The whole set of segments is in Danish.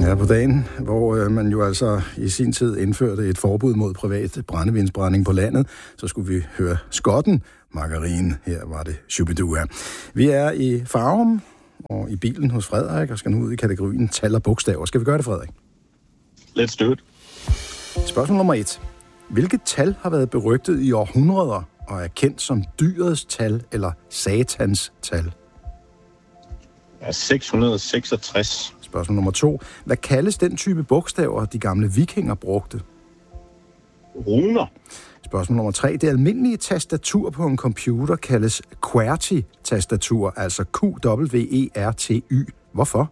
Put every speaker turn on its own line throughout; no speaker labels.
Ja, på dagen, hvor man jo altså i sin tid indførte et forbud mod privat brændevindsbrænding på landet, så skulle vi høre skotten Margarine. Her var det Shubidua. Vi er i Farum og i bilen hos Frederik og skal nu ud i kategorien tal og bogstaver. Skal vi gøre det, Frederik?
Let's do it.
Spørgsmål nummer 1. Hvilket tal har været berygtet i århundreder og er kendt som dyrets tal eller satans tal?
Ja, 666.
Spørgsmål nummer 2. Hvad kaldes den type bogstaver, de gamle vikinger brugte?
Runer.
Spørgsmål nummer 3. Det almindelige tastatur på en computer kaldes QWERTY-tastatur, altså QWERTY. Hvorfor?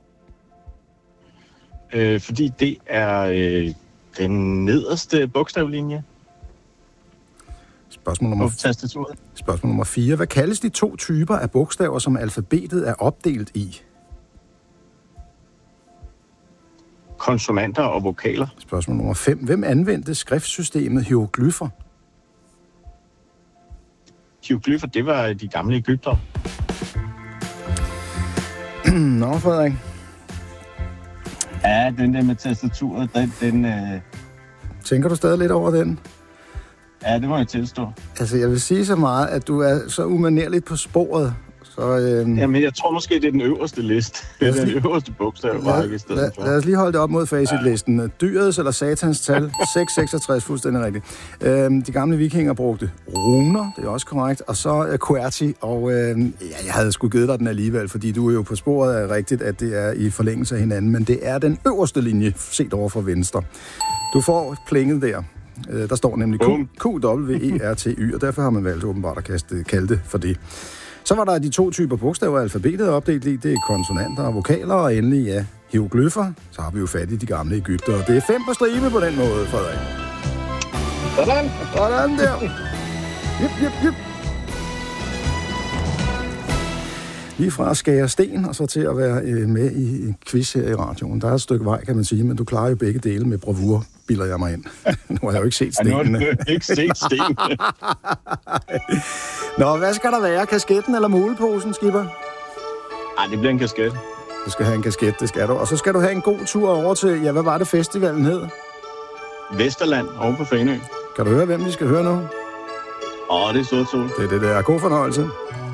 Fordi det er den nederste bogstavlinje.
Spørgsmål nummer 4. Hvad kaldes de 2 typer af bogstaver, som alfabetet er opdelt i?
Konsonanter og vokaler.
Spørgsmål nummer 5. Hvem anvendte skriftsystemet hieroglyffer?
Hieroglyffer, det var de gamle egyptere.
Nå, Frederik.
Ja, den der med tastaturet, den
Tænker du stadig lidt over den?
Ja, det må jeg tilstå.
Altså, jeg vil sige så meget, at du er så umanerligt på sporet. Så,
Jamen, jeg tror måske, det er den øverste liste. Det er den øverste bogstavrække i stedet for.
Lad os lige holde det op mod facitlisten. Ja. Dyrets eller satans tal, 666, fuldstændig rigtigt. De gamle vikinger brugte runer, det er også korrekt, og så QWERTY, og jeg havde sgu givet dig den alligevel, fordi du er jo på sporet af rigtigt, at det er i forlængelse af hinanden, men det er den øverste linje, set over for venstre. Du får plinget der. Der står nemlig QWERTY, og derfor har man valgt åbenbart at kalde det for det. Så var der de 2 typer bogstaver, alfabetet er opdelt i. Det er konsonanter og vokaler, og endelig, ja, hieroglyffer. Så har vi jo fat i de gamle egyptere. Det er 5 på stribe på den måde, Frederik. Sådan der. Jip. Lige fra at skære sten, og så til at være med i en quiz her i radioen. Der er et stykke vej, kan man sige, men du klarer jo begge dele med bravur, bilder jeg mig ind. Nu har jeg jo ikke set stenene.
Nu har du ikke set stenene.
Nå, hvad skal der være? Kasketten eller muleposen, skipper?
Ej, det bliver en kasket.
Du skal have en kasket, det skal du. Og så skal du have en god tur over til, ja, hvad var det festivalen hed?
Vesterland, over på Fanø.
Kan du høre, hvem vi skal høre nu?
Det er Sort Sol.
Det er det der. God fornøjelse.